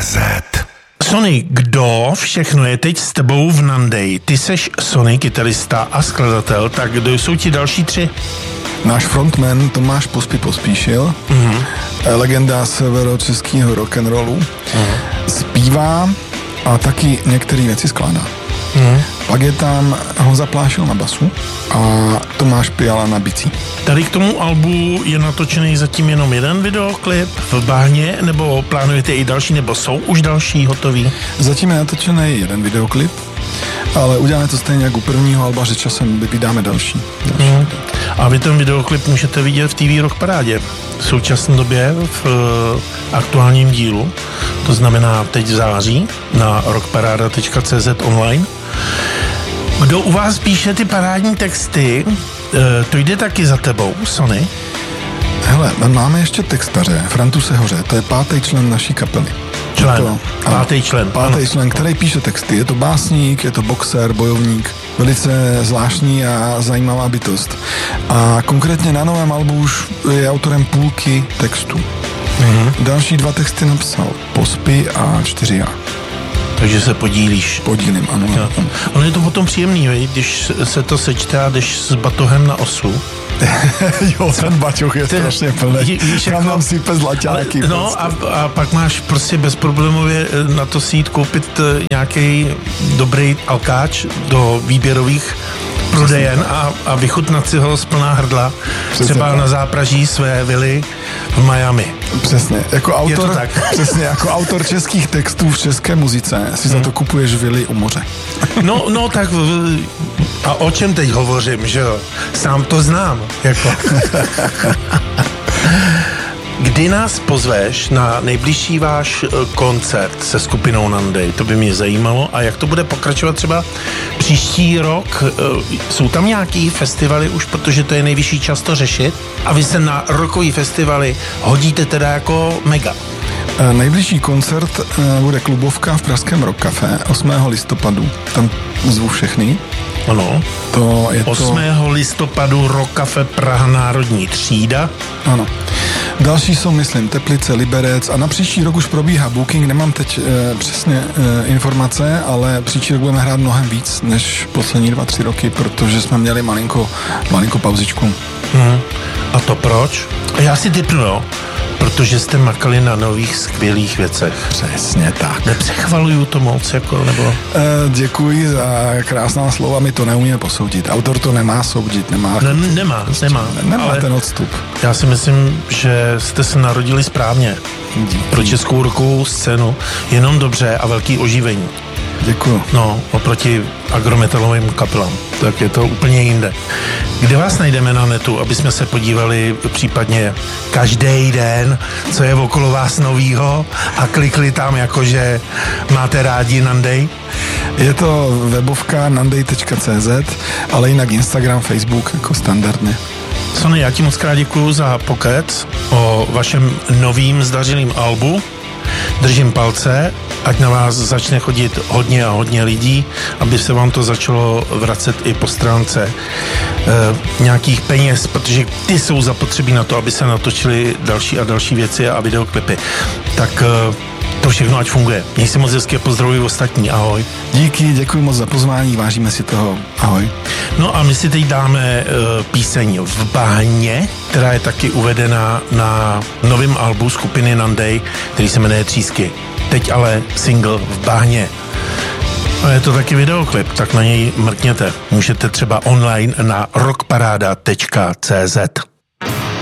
rockparada.cz. Sony, kdo všechno je teď s tebou v Nandej? Ty seš Sony, kytarista a skladatel, tak kdo jsou ti další tři? Náš frontman Tomáš Pospíšil, legenda severočeského rock'n'rollu, zpívá a taky některé věci skládá. Pak je tam Honza Plášil na basu a Tomáš Piala na bicí. Tady k tomu albu je natočený zatím jenom jeden videoklip v Bahně, nebo plánujete i další, nebo jsou už další hotový? Zatím je natočený jeden videoklip, ale uděláme to stejně jako u prvního alba, že časem vydáme další. A vy ten videoklip můžete vidět v TV Rock Parádě v současné době v aktuálním dílu, to znamená teď v září na rockparada.cz online. Kdo u vás píše ty parádní texty, to jde taky za tebou, Sony? Hele, máme ještě textaře, Frantuse Hoře, to je 5. člen naší kapely. Pátý člen, který píše texty. Je to básník, je to boxer, bojovník, velice zvláštní a zajímavá bytost. A konkrétně na novém albu už je autorem půlky textu. Další 2 texty napsal Pospy a 4 já. Takže se podílíš. Podílím, ano. Ono je to potom příjemný, když se to sečte a jdeš s batohem na osu. Jo, ten baťoch je strašně plný. Kam nám sype zlaťáky. No a pak máš prostě bezproblémově na to si jít koupit nějaký dobrý alkáč do výběrových prodejen a vychutnat si ho z plná hrdla. Přesně třeba tak. Na zápraží své vily v Miami. Přesně. Jako autor českých textů v české muzice si za to kupuješ vily u moře. No tak a o čem teď hovořím, že jo? Sám to znám. Jako. Kdy nás pozveš na nejbližší váš koncert se skupinou Nandej? To by mě zajímalo. A jak to bude pokračovat třeba příští rok? Jsou tam nějaký festivaly už, protože to je nejvyšší čas to řešit? A vy se na rockový festivaly hodíte teda jako mega? Nejbližší koncert bude klubovka v pražském Rock Café 8. listopadu. Tam zvu všechny. Ano. 8. listopadu Rock Café Praha Národní třída. Ano. Další jsou, myslím, Teplice, Liberec a na příští rok už probíhá booking, nemám teď přesně informace, ale příští rok budeme hrát mnohem víc než poslední 2-3 roky, protože jsme měli malinko pauzičku. A to proč? Já si tipnu, jo. Protože jste makali na nových skvělých věcech. Přesně tak. Nepřechvaluju to moc, jako, nebo... Děkuji za krásná slova, my to neumíme posoudit. Autor to nemá soudit, nemá ten odstup. Já si myslím, že jste se narodili správně. Díky. Pro českou rockovou scénu jenom dobře a velký oživení. Děkuju. No, oproti agrometalovým kapelám. Tak je to úplně jinde. Kde vás najdeme na netu, aby jsme se podívali případně každý den, co je okolo vás novýho a klikli tam jakože máte rádi Nandej? Je to webovka nandej.cz, ale jinak Instagram, Facebook jako standardně. Sony, já ti moc krát děkuju za pokec o vašem novým zdařilým albu. Držím palce, ať na vás začne chodit hodně a hodně lidí, aby se vám to začalo vracet i po stránce nějakých peněz, protože ty jsou zapotřebí na to, aby se natočily další a další věci a videoklipy. Tak to všechno ať funguje. Měj si moc hezky a pozdravuji ostatní. Ahoj. Díky, děkuji moc za pozvání, vážíme si toho. Ahoj. No a my si teď dáme píseň V bahně, která je taky uvedena na novém albu skupiny Nandej, který se jmenuje Třísky. Teď ale single V bahně. A je to taky videoklip, tak na něj mrkněte. Můžete třeba online na rockparada.cz.